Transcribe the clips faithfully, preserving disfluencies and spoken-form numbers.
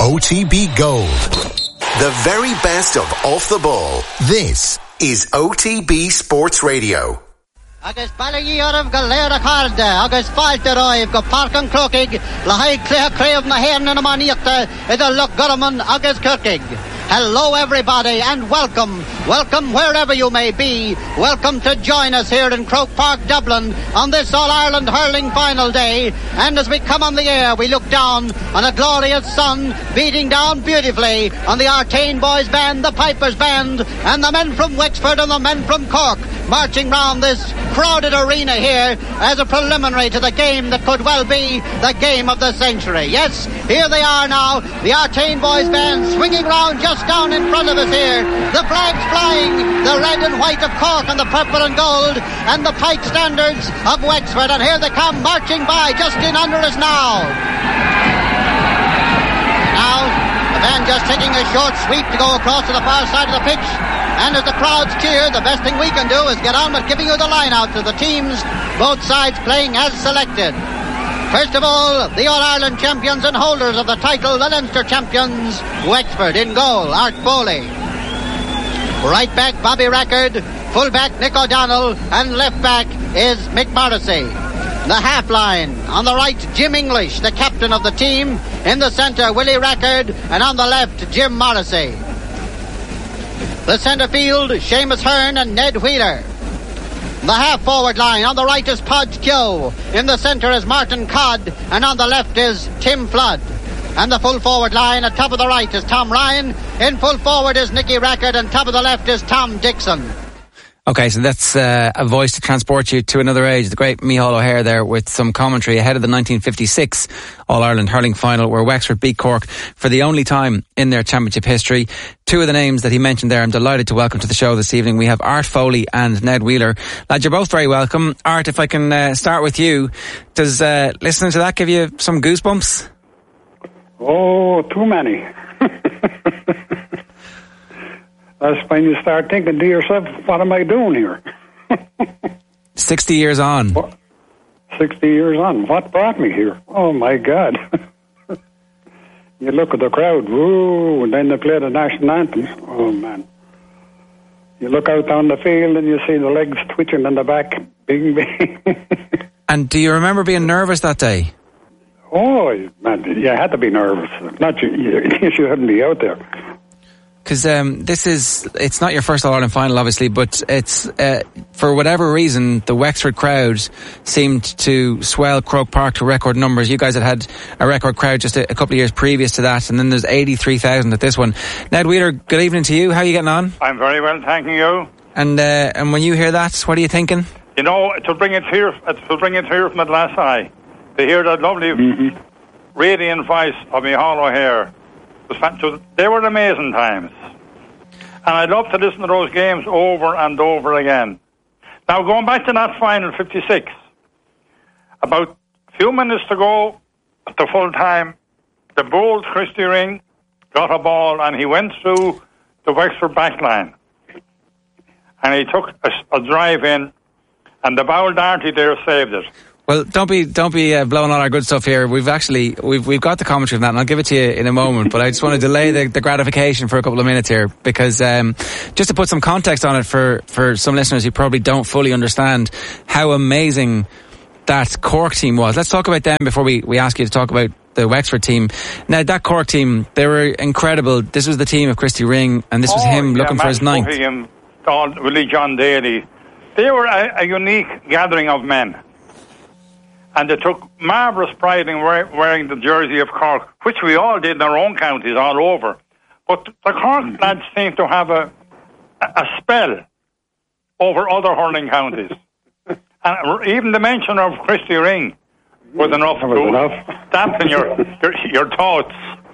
O T B Gold. The very best of off the ball. This is O T B Sports Radio. Agus Balaguer of Galera Carde, Agus Falteroy, go Park and Crokig, La High Clear Crave Mahern and Maniata, Ida Look Gurman, Agus Kirkig. Hello everybody and welcome, welcome wherever you may be. Welcome to join us here in Croke Park, Dublin on this All-Ireland hurling final day. And as we come on the air, we look down on a glorious sun beating down beautifully on the Artane Boys Band, the Pipers Band, and the men from Wexford and the men from Cork marching round this crowded arena here as a preliminary to the game that could well be the game of the century. Yes, here they are now, the Artane Boys Band swinging round just down in front of us here, the flags flying, the red and white of Cork and the purple and gold, and the pike standards of Wexford, and here they come marching by just in under us now. Now, the band just taking a short sweep to go across to the far side of the pitch. And as the crowds cheer, the best thing we can do is get on with giving you the line-outs of the teams, both sides playing as selected. First of all, the All-Ireland champions and holders of the title, the Leinster champions, Wexford. In goal, Art Foley. Right back, Bobby Rackard. Full back, Nick O'Donnell. And left back is Mick Morrissey. The half line. On the right, Jim English, the captain of the team. In the centre, Willie Rackard. And on the left, Jim Morrissey. The centre field, Seamus Hearn and Ned Wheeler. The half-forward line, on the right is Podge Keogh. In the centre is Martin Codd. And on the left is Tim Flood. And the full-forward line, at top of the right is Tom Ryan. In full forward is Nicky Rackard. And top of the left is Tom Dixon. Okay, so that's uh, a voice to transport you to another age. The great Micheál O'Hare there with some commentary ahead of the nineteen fifty-six All-Ireland hurling final where Wexford beat Cork for the only time in their championship history. Two of the names that he mentioned there, I'm delighted to welcome to the show this evening. We have Art Foley and Ned Wheeler. Lads, you're both very welcome. Art, if I can uh, start with you, does uh, listening to that give you some goosebumps? Oh, too many. That's when you start thinking to yourself, what am I doing here? Sixty years on. What? Sixty years on. What brought me here? Oh, my God. You look at the crowd, woo, and then they play the national anthem. Oh, man. You look out on the field and you see the legs twitching in the back. Bing, bing. And do you remember being nervous that day? Oh, man, you had to be nervous. Not you, you, you shouldn't be out there. Because um, this is, it's not your first All-Ireland final, obviously, but it's, uh, for whatever reason, the Wexford crowd seemed to swell Croke Park to record numbers. You guys had had a record crowd just a, a couple of years previous to that, and then there's eighty-three thousand at this one. Ned Wheeler, good evening to you. How are you getting on? I'm very well, thanking you. And uh, and when you hear that, what are you thinking? You know, it'll bring a tear, it'll bring a tear from my glass eye to hear that lovely mm-hmm. radiant voice of Micheál O'Hare. They were amazing times. And I'd love to listen to those games over and over again. Now, going back to that final, fifty-six, about a few minutes to go at the full time, the bold Christy Ring got a ball and he went through the Wexford back line. And he took a, a drive in, and the Bowl Darty there saved it. Well, don't be don't be uh, blowing all our good stuff here. We've actually we've we've got the commentary of that, and I'll give it to you in a moment. But I just want to delay the, the gratification for a couple of minutes here, because um, just to put some context on it for for some listeners who probably don't fully understand how amazing that Cork team was. Let's talk about them before we we ask you to talk about the Wexford team. Now, that Cork team, they were incredible. This was the team of Christy Ring, and this was oh, him yeah, looking Matt for his ninth. Him, Willie John Daly. They were a, a unique gathering of men. And they took marvellous pride in wearing the jersey of Cork, which we all did in our own counties all over. But the Cork mm-hmm. lads seem to have a a spell over other hurling counties. And even the mention of Christy Ring was enough was to enough. dampen your, your your thoughts.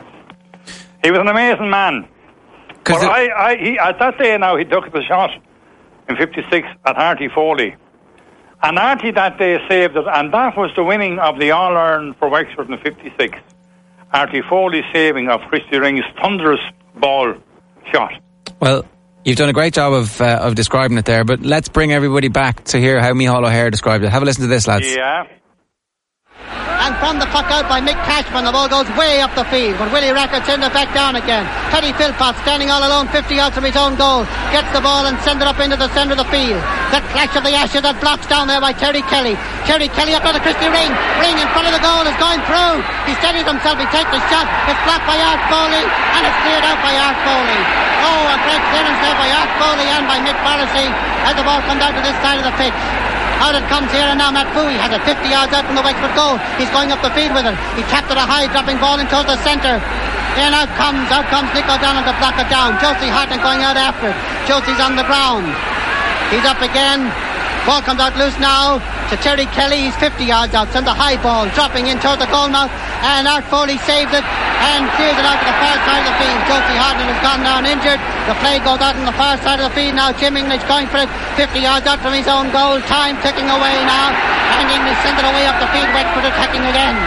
He was an amazing man. But the- I, I, he, at that day now, he took the shot in fifty-six at Artie Foley. And Artie that day saved it, and that was the winning of the All-Ireland for Wexford in fifty-six. Artie Foley saving of Christy Ring's thunderous ball shot. Well, you've done a great job of uh, of describing it there, but let's bring everybody back to hear how Micheál O'Hare described it. Have a listen to this, lads. Yeah. And from the puck out by Mick Cashman, the ball goes way up the field. But Willie Rackard sends it back down again. Teddy Philpott standing all alone fifty yards from his own goal. Gets the ball and sends it up into the centre of the field. The clash of the Ashes that blocks down there by Terry Kelly. Terry Kelly up to the Christie Ring. Ring in front of the goal is going through. He steadies himself. He takes the shot. It's blocked by Art Foley. And it's cleared out by Art Foley. Oh, a great clearance there by Art Foley and by Mick Morrissey as the ball comes out to this side of the pitch. Out it comes here, and now Matt Bowie has it fifty yards out from the Wexford goal. He's going up the field with it. He tapped it a high, dropping ball in towards the centre. Then out comes, out comes Nick O'Donnell to block it down. Josie Harton going out after it. Josie's on the ground. He's up again. Ball comes out loose now to Terry Kelly. He's fifty yards out. Sends a high ball, dropping in towards the goal mouth. And Art Foley saves it and clears it out to the far side of the field. Josie Harden has gone down injured. The play goes out on the far side of the field now. Jim English going for it. fifty yards out from his own goal. Time ticking away now. And English sends it away up the field. Wexford attacking again.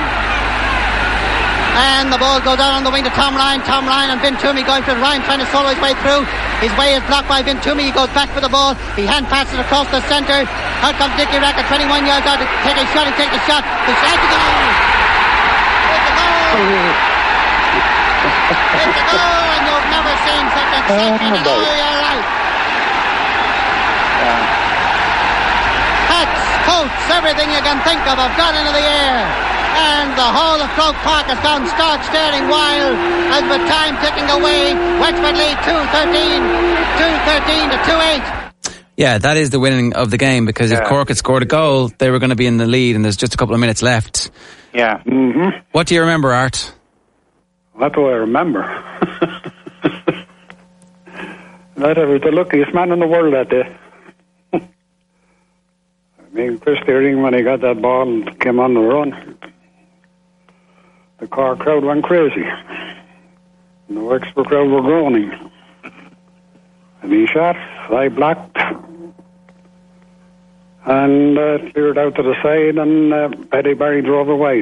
And the ball goes out on the wing to Tom Ryan. Tom Ryan and Vin Toomey going for it. Ryan trying to solo his way through. His way is blocked by Vin Toomey. He goes back for the ball. He hand passes across the centre. Out comes Nicky Rackard, twenty-one yards out to take a shot. He takes a shot. He slides the goal. It's a goal. It's a goal, and you've never seen such excitement in all your life. Hats, coats, everything you can think of have gone into the air. And the whole of Croke Park has gone stark staring wild as with time ticking away. Wexford lead two thirteen, two thirteen to two eight. Yeah, that is the winning of the game, because yeah. if Cork had scored a goal, they were going to be in the lead, and there's just a couple of minutes left. Yeah. Mm-hmm. What do you remember, Art? What do I remember? That I was the luckiest man in the world that day. I mean, Chris Deering, when he got that ball and came on the run, the Cork crowd went crazy. And the Wexford crowd were groaning. And he shot, I blocked, and uh, cleared out to the side, and uh, Eddie Barry drove it wide.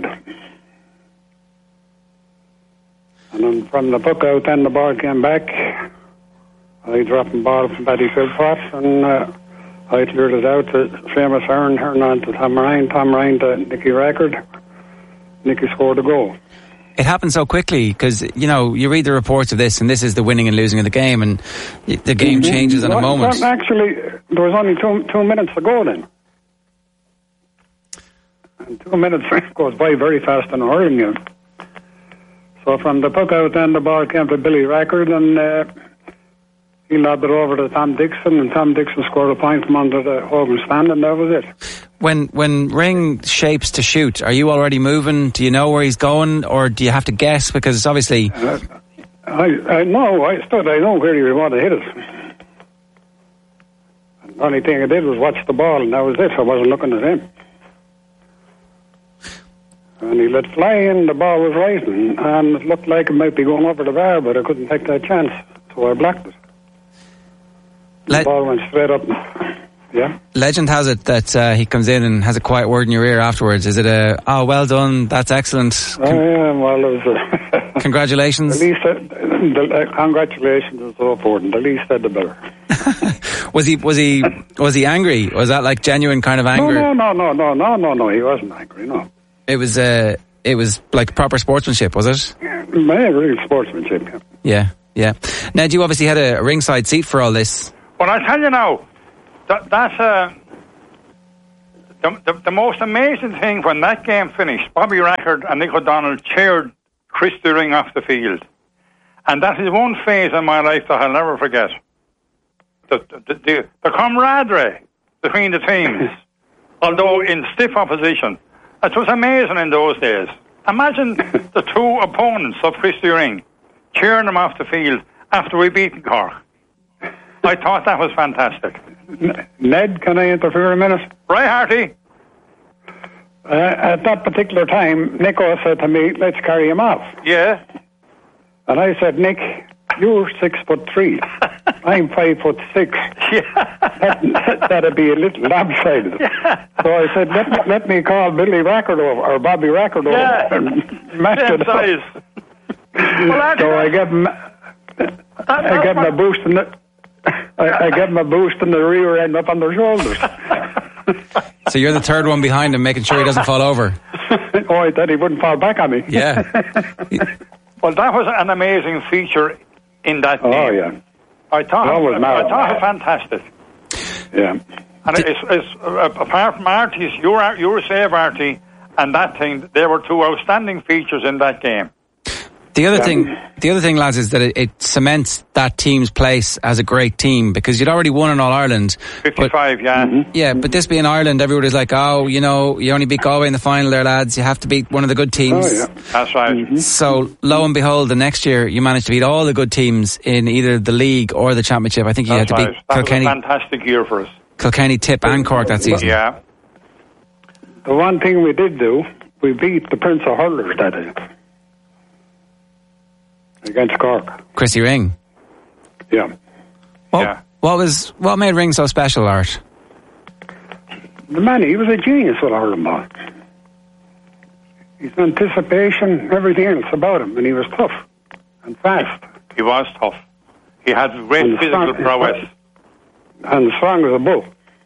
And then from the puck out, then the ball came back. I dropped the ball from Paddy Philpott, and uh, I cleared it out to Seamus Hearn, Hearn on to Tom Ryan, Tom Ryan to Nicky Rackard. Nicky scored a goal. It happened so quickly, because, you know, you read the reports of this, and this is the winning and losing of the game, and the game mm-hmm. changes in well, a moment. Well, actually, there was only two two minutes to go then. And two minutes goes by very fast in a hurling game. So from the puck out, then the ball came to Billy Rackard, and uh, he lobbed it over to Tom Dixon, and Tom Dixon scored a point from under the Hogan stand, and that was it. When when Ring shapes to shoot, are you already moving? Do you know where he's going, or do you have to guess? Because it's obviously... Uh, I, I know, I stood, I know where he would want to hit it. The only thing I did was watch the ball, and that was it. I wasn't looking at him. And he let fly in, the ball was rising, and it looked like it might be going over the bar, but I couldn't take that chance, so I blocked it. The Le- ball went straight up. Yeah. Legend has it that uh, he comes in and has a quiet word in your ear afterwards. Is it a, oh, well done, that's excellent? Con- oh, yeah, well, it was a... Congratulations. The least said, the, uh, congratulations is so important. The least said, the better. was he, was he, was he angry? Was that like genuine kind of anger? No, no, no, no, no, no, no, he wasn't angry, no. It was, uh, it was like proper sportsmanship, was it? Yeah, real sportsmanship, yeah. Yeah, yeah. Ned, you obviously had a ringside seat for all this. Well, I tell you now, that, that's uh, the, the, the most amazing thing when that game finished. Bobby Rackard and Nick O'Donnell cheered Chris Deering off the field. And that is one phase in my life that I'll never forget. The, the, the, the camaraderie between the teams, although in stiff opposition. It was amazing in those days. Imagine the two opponents of Chris Deering cheering them off the field after we beat Cork. I thought that was fantastic. Ned, can I interfere a minute? Right, Harty. Uh, at that particular time, Nico said to me, let's carry him off. Yeah. And I said, Nick, you're six foot three. I'm five foot six. Yeah. That, that'd be a little lopsided. Yeah. So I said, let me, let me call Billy Rackard over, or Bobby Rackard over, yeah. and match it up. Size. Well, so I gave him, that, I gave him a boost in the, I, I gave him a boost in the rear end up on their shoulders. So you're the third one behind him, making sure he doesn't fall over. Oh, I thought he wouldn't fall back on me. Yeah. Well, that was an amazing feature in that game. Oh, yeah. I thought, That was I, mad. I thought it fantastic. Yeah. And it's, it's uh, apart from Artie's, your your save, Artie, and that thing, they were two outstanding features in that game. The other Yeah. thing, the other thing, lads, is that it, it cements that team's place as a great team because you'd already won in All Ireland. fifty-five, but, yeah. Mm-hmm. Yeah, but this being Ireland, everybody's like, oh, you know, you only beat Galway in the final there, lads. You have to beat one of the good teams. Oh, yeah. That's right. Mm-hmm. So, lo and behold, the next year you managed to beat all the good teams in either the league or the championship. I think you That's had to right. beat That Kilkenny, was a fantastic year for us. Kilkenny, Tip and Cork that season. Yeah. The one thing we did do, we beat the Prince of Hurlers that day. Against Cork. Chrissy Ring. Yeah. What, Yeah. what was what made Ring so special, Art? The man, he was a genius with hurling ball. His anticipation, everything else about him, and he was tough and fast. He was tough. He had great And physical strong- prowess. And strong as a bull.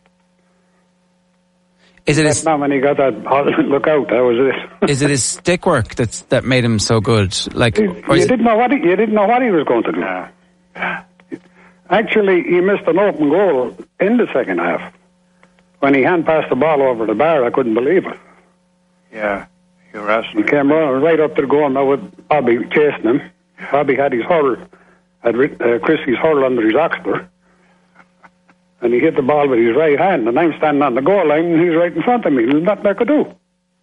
Is it his, Now when he got that, look out, that was it. is it his stick work that's that made him so good? Like, You or is it- didn't know what he, you didn't know what he was going to do. Yeah. Actually, he missed an open goal in the second half. When he hand passed the ball over the bar, I couldn't believe it. Yeah. You're He absolutely came right, right up to the goal now with Bobby chasing him. Bobby had his hurl, had uh, Christie's hurl under his oxbor. And he hit the ball with his right hand, and I'm standing on the goal line, and he's right in front of me. There's nothing I could do.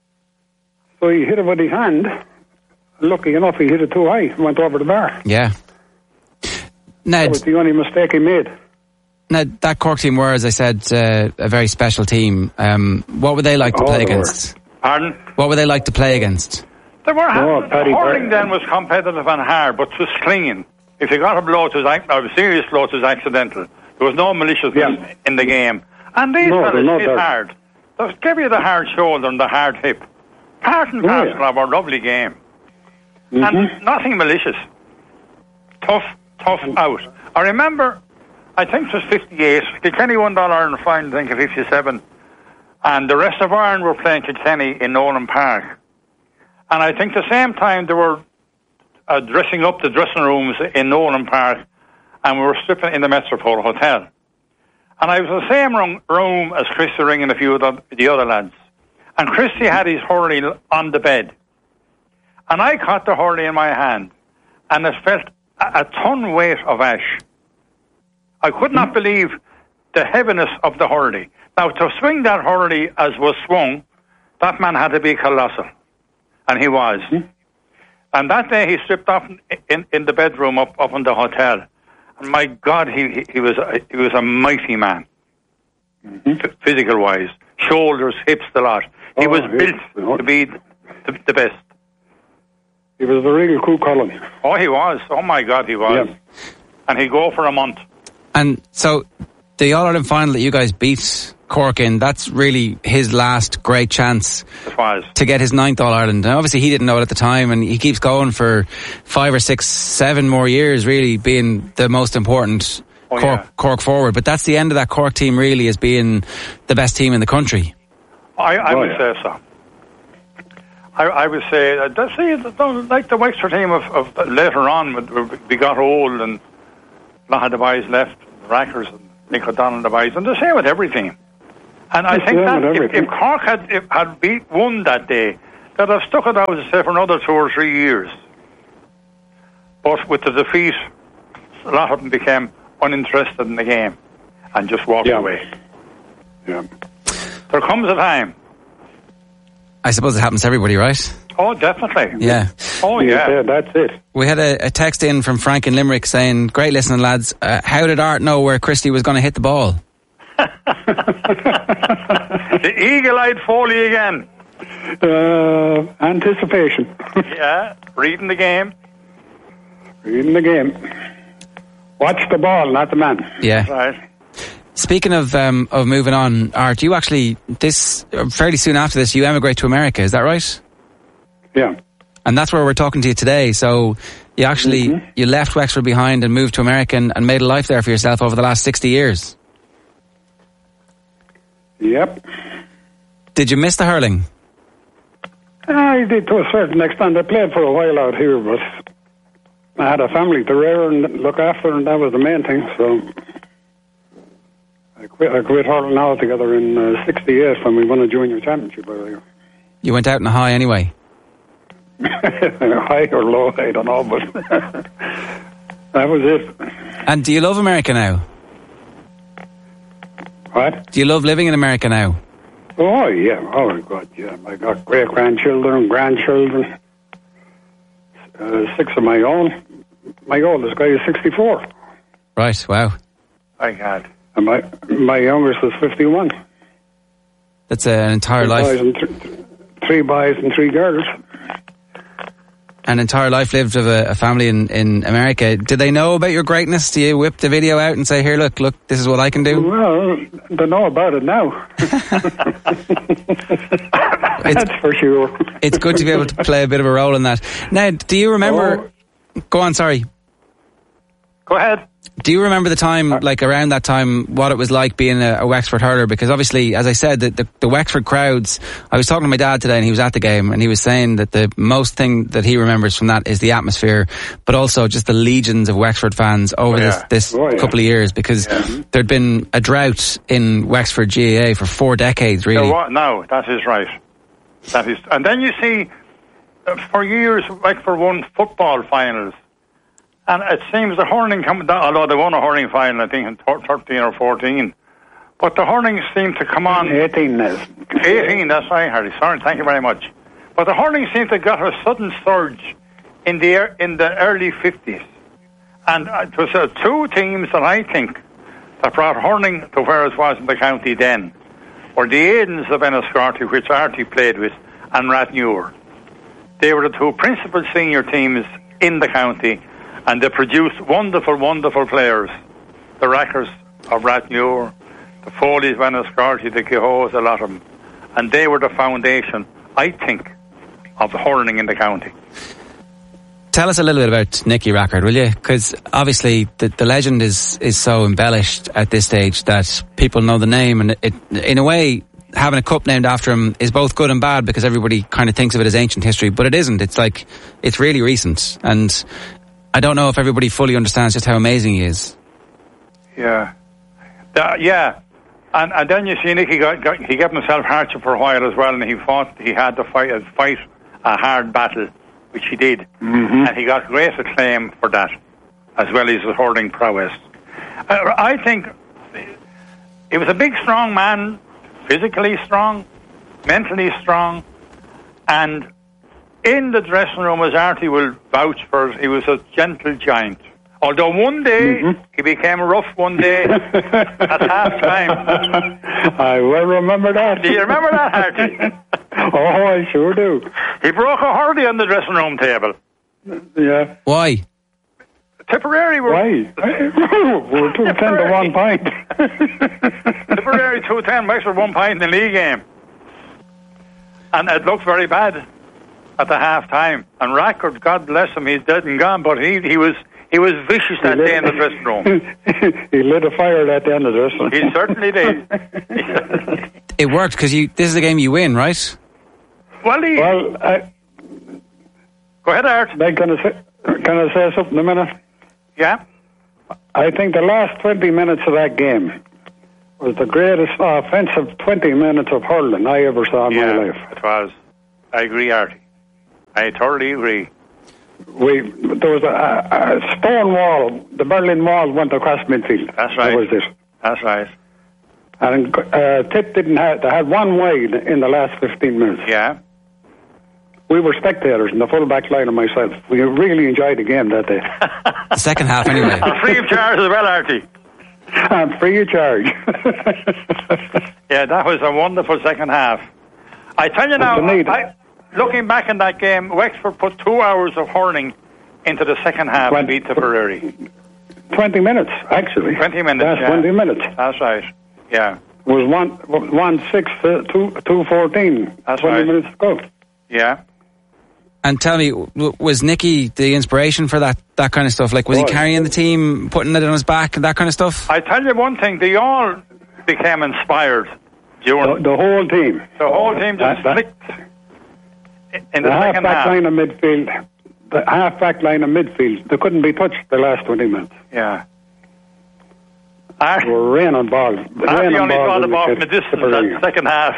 So he hit it with his hand. Lucky enough, he hit it too high, went over the bar. yeah. That was Ned, the only mistake he made. Ned, that Cork team were, as I said, uh, a very special team. Um, what were they like to Oh, play they were. against? Pardon? What were they like to play against? There were Oh, the Paddy hurling Burke. then was competitive and hard, but it was clinging. If you got a blow, it was ac- or a serious blow, it was accidental. There was no maliciousness Yeah. in the game. And these No, fellas no hit doubt. hard. They give you the hard shoulder and the hard hip. Part and Oh, parcel yeah. of our lovely game. Mm-hmm. And nothing malicious. Tough, tough out. I remember, I think it was fifty-eight. Kilkenny won that Ireland final, I think, in fifty-seven. And the rest of Ireland were playing Kilkenny in Nolan Park. And I think the same time they were uh, dressing up the dressing rooms in Nolan Park, and we were stripping in the Metropole Hotel. And I was in the same room, room as Christy Ring and a few of the, the other lads. And Christy had his hurley on the bed. And I caught the hurley in my hand, and it felt a, a ton weight of ash. I could not believe the heaviness of the hurley. Now, to swing that hurley as was swung, that man had to be colossal. And he was. And that day he stripped off in, in the bedroom up, up in the hotel. And my God, he, he, he was a, he was a mighty man, F- physical-wise. Shoulders, hips, the lot. He Oh, was he- built to be the, the best. He was the real cool Cullen. Oh, he was. Oh, my God, he was. Yeah. And he'd go for a month. And so the All-Ireland final that you guys beat Cork in, that's really his last great chance It was. to get his ninth All-Ireland. And obviously he didn't know it at the time, and he keeps going for five or six, seven more years, really being the most important Oh, Cork, yeah. Cork forward. But that's the end of that Cork team really as being the best team in the country. I, I Oh, would yeah. say so. I, I would say, uh, that's- see, the- like the Wexford team of, of later on, when we got old and a lot of the boys left, Rackers and Nick O'Donnell and the boys, and the same with every team. And I The think same that with if, everything. if Cork had, if, had beat won that day, they'd have stuck it out, say, for another two or three years. But with the defeat, a lot of them became uninterested in the game and just walked Yeah. away. Yeah. There comes a time. I suppose it happens to everybody, right? Oh, definitely. Yeah. Oh, Yeah, yeah. that's it. We had a, a text in from Frank in Limerick saying, great listening, lads. Uh, how did Art know where Christie was going to hit the ball? The eagle-eyed Foley again. Uh, anticipation. Yeah, reading the game. Reading the game. Watch the ball, not the man. Yeah. Right. Speaking of um, of moving on, Art, you actually, this uh, fairly soon after this, you emigrate to America, is that right? Yeah. And that's where we're talking to you today. So you actually, Mm-hmm. you left Wexford behind and moved to America and, and made a life there for yourself over the last sixty years. Yep. Did you miss the hurling? I did to a certain extent. I played for a while out here, but I had a family to rear and look after, and that was the main thing. So I quit, I quit hurling altogether in uh, sixty-eight when we won a junior championship out here. You went out in a high anyway? High or low, I don't know, but that was it. And do you love America now? What? Do you love living in America now? Oh, yeah. Oh, my God, yeah. I got great-grandchildren, grandchildren. Uh, six of my own. My oldest guy is sixty-four. Right, wow. My God. And my, my youngest is fifty-one. That's an entire three life. Boys and th- three boys and three girls. An entire life lived of a, a family in, in America. Did they know about your greatness? Do you whip the video out and say, here, look, look, this is what I can do? Well, they know about it now. That's for sure. It's good to be able to play a bit of a role in that. Now, do you remember... Oh. Go on, sorry. Go ahead. Do you remember the time, like around that time, what it was like being a, a Wexford hurler? Because obviously, as I said, the, the, the Wexford crowds, I was talking to my dad today and he was at the game and he was saying that the most thing that he remembers from that is the atmosphere, but also just the legions of Wexford fans over oh, yeah. this, this oh, yeah. couple of years, because yeah. there'd been a drought in Wexford G A A for four decades, really. No, no, that is right. That is, and then you see, uh, for years, Wexford won football finals. And it seems the hurling, come, although they won a hurling final, I think, in thirteen or fourteen, but the hurling seemed to come on... eighteen now. eighteen, that's right, Harry. Sorry, thank you very much. But the hurling seemed to have got a sudden surge in the in the early fifties. And it was uh, two teams that I think that brought hurling to where it was in the county then were the Aidens of Enniscorthy, which Artie played with, and Rathnewer. They were the two principal senior teams in the county, and they produced wonderful, wonderful players. The Rackers of Rathnewer, the Foleys of Enniscorthy, the Kehoes, a lot of them. And they were the foundation, I think, of the hurling in the county. Tell us a little bit about Nicky Rackard, will you? Because obviously the, the legend is, is so embellished at this stage that people know the name, and it, in a way, having a cup named after him is both good and bad because everybody kind of thinks of it as ancient history, but it isn't. It's like, it's really recent, and I don't know if everybody fully understands just how amazing he is. Yeah. Uh, yeah. And, and then you see Nicky got, got, he kept himself hardship for a while as well, and he fought, he had to fight, uh, fight a hard battle, which he did. Mm-hmm. And he got great acclaim for that, as well as his hurling prowess. Uh, I think he was a big, strong man, physically strong, mentally strong, and in the dressing room, as Artie will vouch for, he was a gentle giant. Although one day, mm-hmm. he became rough one day at half time. I will remember that. Do you remember that, Artie? Oh, I sure do. He broke a hurley on the dressing room table. Yeah. Why? Tipperary were... Why? We were two ten to one pint. Tipperary two ten, Wexford one pint in the league game. And it looked very bad at the half time. And Rackard, God bless him, he's dead and gone, but he he was he was vicious that day in the dressing room. He lit a fire at the end of the dressing room. He certainly did. It worked because you. This is a game you win, right? Well, he... Well, I... Go ahead, Art. Then can I say, can I say something a minute? Yeah? I think the last twenty minutes of that game was the greatest offensive twenty minutes of hurling I ever saw in yeah, my life. It was. I agree, Artie. I totally agree. We there was a, a stone wall. The Berlin Wall went across midfield. That's right. That was it. That's right. And uh, Tip didn't have. They had one wide in the last fifteen minutes. Yeah. We were spectators in the full back line and myself. We really enjoyed the game that day. The second half, anyway. Free of charge as well, Artie. And free of charge. Yeah, that was a wonderful second half. I tell you now, I, looking back in that game, Wexford put two hours of hurling into the second half to beat Tipperary. Twenty minutes, actually. Twenty minutes. That's yeah. twenty minutes. That's right. Yeah. It was one one six to two two fourteen. That's twenty right. minutes to go. Yeah. And tell me, was Nicky the inspiration for that, that kind of stuff? Like, was oh, he carrying the team, putting it on his back, and that kind of stuff? I tell you one thing, they all became inspired During The, the whole team. the whole team just That- that- flicked in the, The second half-back half. line of midfield, the half-back line of midfield, they couldn't be touched the last twenty minutes. Yeah. I, They were raining balls. I raining only balls thought in the about kit- my distance kipper that ring. second half.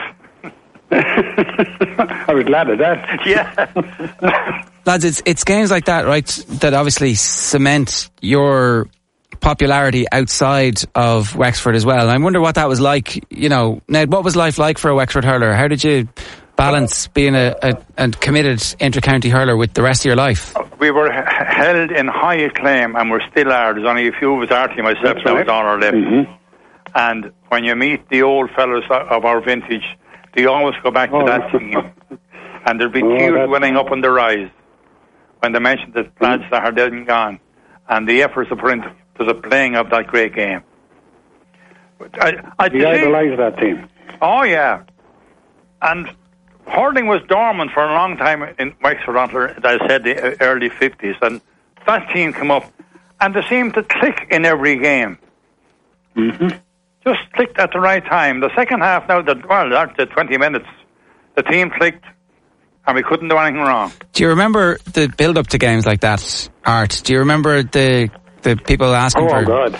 I was glad of that. Yeah. Lads, it's it's games like that, right, that obviously cement your popularity outside of Wexford as well. And I wonder what that was like. You know, Ned, what was life like for a Wexford hurler? How did you balance being a, a, a committed inter-county hurler with the rest of your life? We were h- held in high acclaim, and we still are. There's only a few of us, Artie, myself, That's that right. was on our left. Mm-hmm. And when you meet the old fellas of our vintage, they always go back to Oh. that team. And there'll be Oh, tears that- welling up in their eyes when they mention the lads that are dead and gone, and the efforts they put into the playing of that great game. I, I We believe- idolised that team. Oh, yeah. And hurling was dormant for a long time in Wexford until, as I said, the early fifties. And that team came up, and they seemed to click in every game. Mm-hmm. Just clicked at the right time. The second half, now, the, well, after twenty minutes, the team clicked, and we couldn't do anything wrong. Do you remember the build-up to games like that, Art? Do you remember the the people asking Oh, for... God.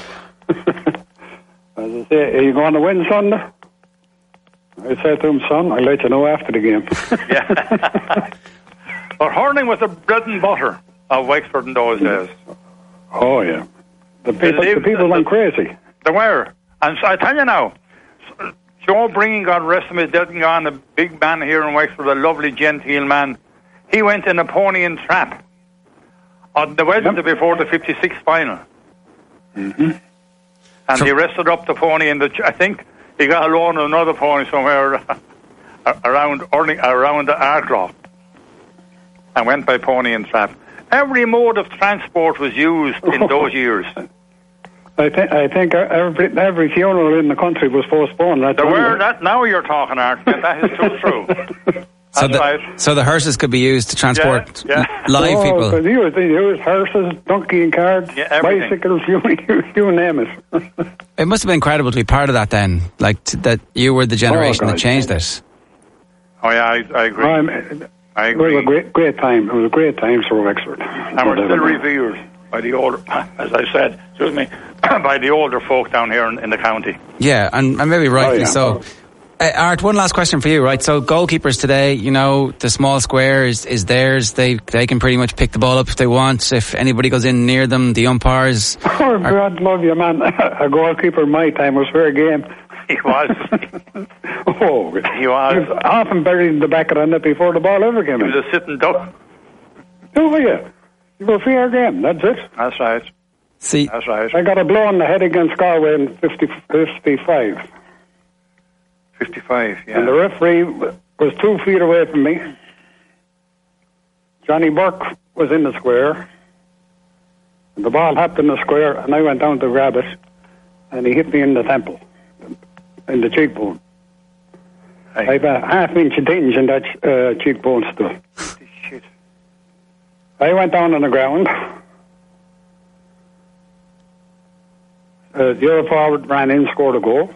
As I say, are you going to win Sunday? I said to him, son, I'll let you know after the game. Yeah. But hurling was the bread and butter of Wexford in those days. Oh, yeah. The people, They the people lived- went crazy. They were. And so I tell you now, Joe Bringing, God rest him, is dead and gone, a big man here in Wexford, a lovely, genteel man. He went in a pony and trap on the Wednesday Yep. before the fifty-six final. Mm-hmm. And So- he rested up the pony, and the, I think he got a loan of another pony somewhere around Erling, around the Arklow, and went by pony and trap. Every mode of transport was used in those years. I, th- I think every, every funeral in the country was postponed. That There time. were that. Now you're talking, Art. Yeah, that is too true. So That's the, right. so the hearses could be used to transport Yeah, yeah. l- live oh, people. They used, they used horses, donkey and carts, Yeah, everything. bicycles, you, you, you name it. It must have been incredible to be part of that then, like t- that you were the generation God. that changed it. Oh yeah, I, I agree. Um, I it was agree. a great, great time. It was a great time for Wexford. And we're still revered by the older, as I said, excuse me, by the older folk down here in, in the county. Yeah, and, and maybe rightly Oh, yeah. so. Uh, Art, one last question for you, right? So goalkeepers today, you know, the small square is, is theirs. They they can pretty much pick the ball up if they want. If anybody goes in near them, the umpires... Oh, God love you, man. A goalkeeper in my time was fair game. He was. Oh, He was. He was often buried in the back of the net before the ball ever came He in. was a sitting duck. Oh, yeah. You were fair game, that's it. That's right. See, That's right. I got a blow on the head against Galway in fifty, fifty-five. fifty-five, yeah. And the referee w- was two feet away from me. Johnny Burke was in the square. And the ball hopped in the square, and I went down to grab it, and he hit me in the temple, in the cheekbone. Hey. I have a half-inch dinge in that uh, cheekbone still. Shit. I went down on the ground. Uh, the other forward ran in, scored a goal.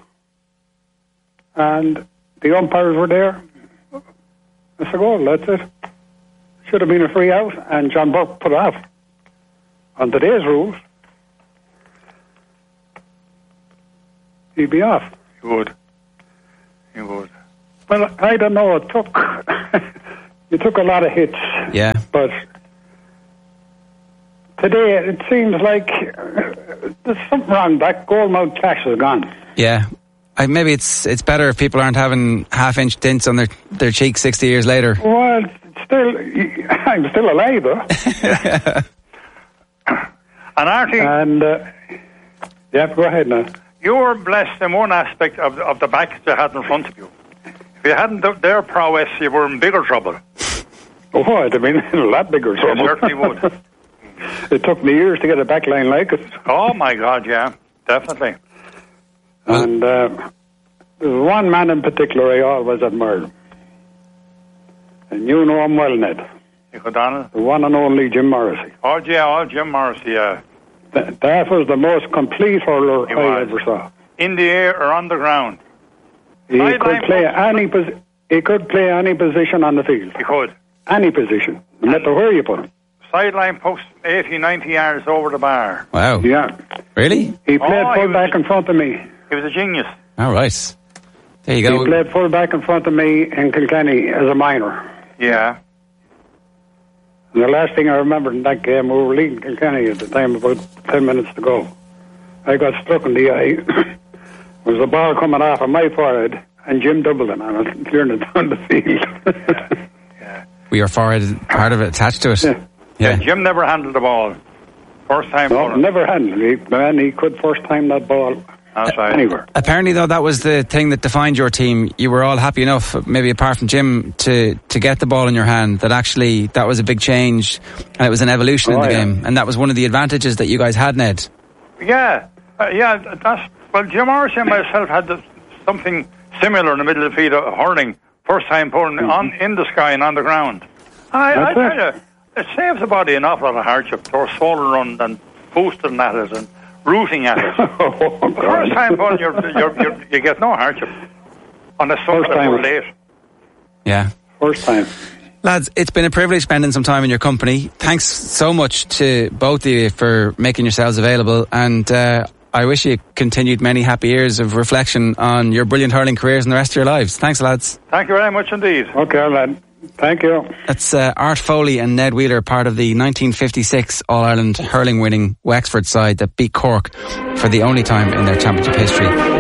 And the umpires were there. That's a goal, that's it. Should have been a free out, and John Burke put it off. On today's rules, he'd be off. He would. He would. Well, I don't know, it took, it took a lot of hits. yeah. But today, it seems like uh, there's something wrong. That Goalmouth clash is gone. Yeah. I, maybe it's it's better if people aren't having half-inch dints on their, their cheeks sixty years later. Well, it's still, I'm still alive, though. And Artie, And, uh, yeah, go ahead now. you were blessed in one aspect of the, of the backs you had in front of you. If you hadn't th- their prowess, you were in bigger trouble. Oh, I'd have been in a lot bigger You trouble. certainly would. It took me years to get a back line like it. Oh, my God, yeah. Definitely. And uh, there's one man in particular I always admired. And you know him well, Ned. Nick O'Donnell. The one and only Jim Morrissey. Oh, yeah, oh, Jim Morrissey, yeah. Th- that was the most complete hurler He I was. ever saw. In the air or on the ground. He Sideline could play post- any pos- He could play any position on the field. He could. Any position, no matter where you put him. Sideline post eighty, ninety yards over the bar. Wow. Yeah. Really? He played Oh, he full was back a- in front of me. He was a genius. All right. There you He go. played full back in front of me in Kilkenny as a minor. Yeah. And the last thing I remember in that game, we were leading Kilkenny at the time, about ten minutes to go. I got struck in the eye. There was a ball coming off of my forehead, and Jim Dublin, and I was clearing it down the field. Yeah. We are forehead, part of it attached to it. Yeah. Yeah. Jim never handled the ball. First time No, bowling. never handled it. Man, he could first time that ball That's right. anywhere. Apparently, though, that was the thing that defined your team. You were all happy enough, maybe apart from Jim, to, to get the ball in your hand. That actually, that was a big change, and it was an evolution Oh, in the yeah. game. And that was one of the advantages that you guys had, Ned. Yeah. Uh, yeah, that's... Well, Jim Morrissey and myself had the, something similar in the middle of the field, uh, hurling. First time pulling Mm-hmm. on in the sky and on the ground. I, I That's tell it. you, it saves the body an awful lot of hardship. Or swollen run and boosting at it and rooting at it. Oh, The first God. time pulling, you're, you're, you're, you get no hardship. Unless First something time. is late. Yeah. First time. Lads, it's been a privilege spending some time in your company. Thanks so much to both of you for making yourselves available, and uh, I wish you continued many happy years of reflection on your brilliant hurling careers and the rest of your lives. Thanks, lads. Thank you very much indeed. Okay, lad. Thank you. That's uh, Art Foley and Ned Wheeler, part of the nineteen fifty-six All-Ireland hurling winning Wexford side that beat Cork for the only time in their championship history.